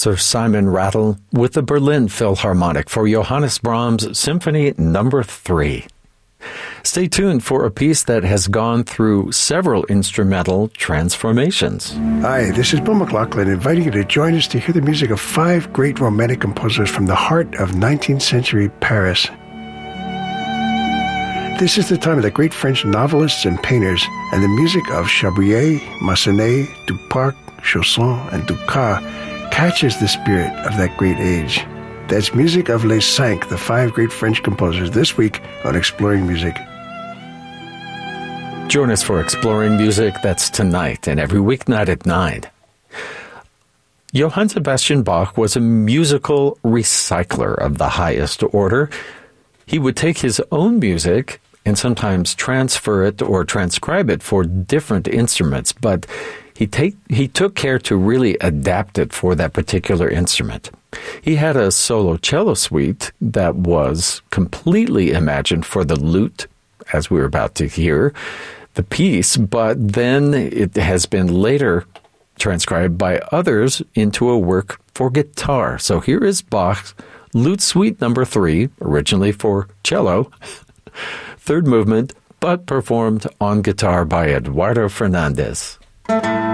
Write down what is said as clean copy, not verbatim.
Sir Simon Rattle with the Berlin Philharmonic for Johannes Brahms Symphony No. 3. Stay tuned for a piece that has gone through several instrumental transformations. Hi, this is Bill McLaughlin, inviting you to join us to hear the music of 5 great romantic composers from the heart of 19th century Paris. This is the time of the great French novelists and painters, and the music of Chabrier, Massenet, Duparc, Chausson, and Dukas catches the spirit of that great age. That's music of Les Cinq, the 5 great French composers, this week on Exploring Music. Join us for Exploring Music. That's tonight and every weeknight at 9. Johann Sebastian Bach was a musical recycler of the highest order. He would take his own music and sometimes transfer it or transcribe it for different instruments, but he took care to really adapt it for that particular instrument. He had a solo cello suite that was completely imagined for the lute, as we were about to hear the piece, but then it has been later transcribed by others into a work for guitar. So here is Bach's Lute Suite No. 3, originally for cello, third movement, but performed on guitar by Eduardo Fernandez.